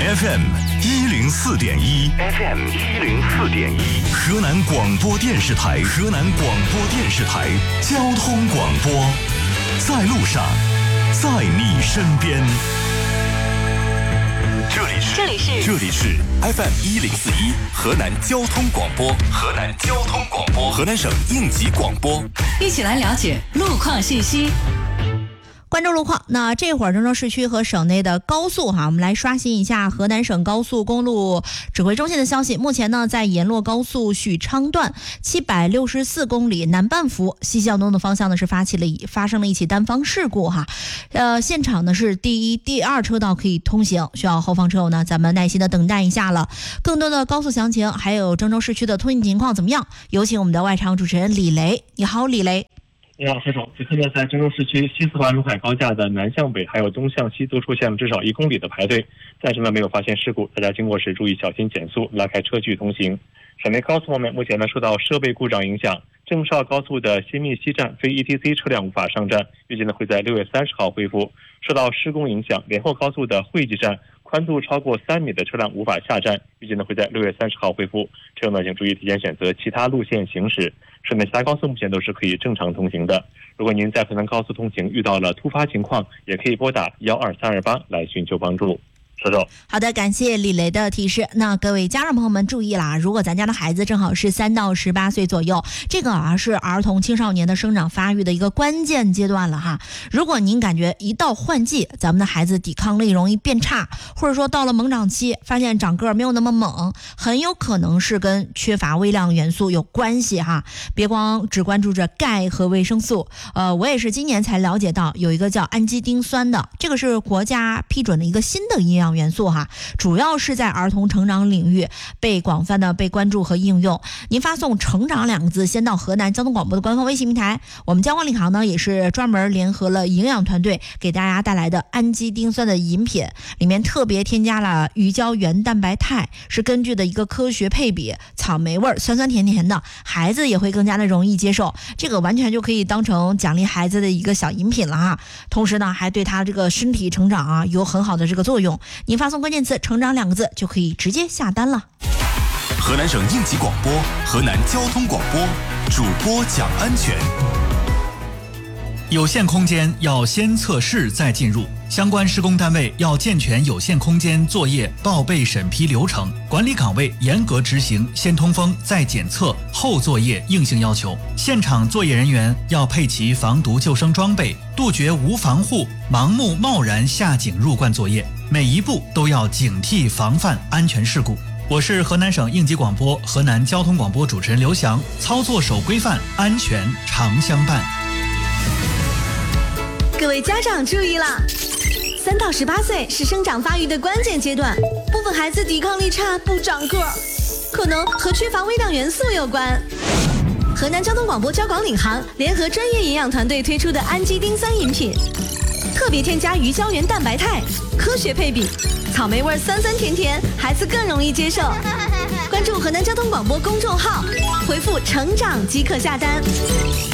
FM 104.1 FM 104.1，河南广播电视台交通广播，在路上，在你身边。这里是 FM 104.1河南交通广播，河南省应急广播， 一起来了解路况信息。 关注路况，那这会儿郑州市区和省内的高速我们来刷新一下河南省高速公路指挥中心的消息。目前呢，在沿洛高速许昌段764公里南半幅西向东的方向呢，是发生了一起单方事故现场呢是第一、第二车道可以通行，需要后方车友呢咱们耐心的等待一下了。更多的高速详情还有郑州市区的通行情况怎么样？有请我们的外场主持人李雷。你好，李雷。 你好，何总。此刻呢，在郑州市区西四环卢海高架的南向北还有东向西都出现了至少1公里的排队，暂时呢没有发现事故，大家经过时注意小心减速，拉开车距通行。省内高速方面，目前呢受到设备故障影响，郑绍高速的新密西站非 ETC 车辆无法上站，预计呢会在6月30号恢复。受到施工影响，连霍高速的惠济站宽度超过3米的车辆无法下站，预计呢会在6月30号恢复。车友呢请注意提前选择其他路线行驶。省内其他高速目前都是可以正常通行的。如果您在河南高速通行遇到了突发情况，也可以拨打12328来寻求帮助。 好的，感谢李雷的提示。那各位家长朋友们注意啦，如果咱家的孩子正好是3到18岁左右，这个是儿童青少年的生长发育的一个关键阶段了哈。如果您感觉一到换季，咱们的孩子抵抗力容易变差，或者说到了猛长期发现长个没有那么猛，很有可能是跟缺乏微量元素有关系哈。别光只关注着钙和维生素，我也是今年才了解到有一个叫氨基丁酸的，这个是国家批准的一个新的营养元素主要是在儿童成长领域被广泛的被关注和应用。您发送成长2个字先到河南交通广播的官方微信平台，我们交管领航呢也是专门联合了营养团队给大家带来的氨基丁酸的饮品，里面特别添加了鱼胶原蛋白肽，是根据的一个科学配比，草莓味酸酸甜甜的，孩子也会更加的容易接受，这个完全就可以当成奖励孩子的一个小饮品了同时呢还对他这个身体成长有很好的这个作用。您发送关键词成长2个字就可以直接下单了。 河南省应急广播，河南交通广播，主播讲安全。 有限空间要先测试再进入，相关施工单位要健全有限空间作业报备审批流程，管理岗位严格执行先通风再检测后作业硬性要求，现场作业人员要配齐防毒救生装备，杜绝无防护盲目贸然下井入灌作业，每一步都要警惕防范安全事故。我是河南省应急广播河南交通广播主持人刘翔，操作守规范，安全常相伴。 各位家长注意啦，3到18岁是生长发育的关键阶段，部分孩子抵抗力差不长个，可能和缺乏微量元素有关。河南交通广播交广领航联合专业营养团队推出的氨基丁酸饮品，特别添加鱼胶原蛋白肽，科学配比，草莓味酸酸甜甜，孩子更容易接受。关注河南交通广播公众号，回复成长即可下单。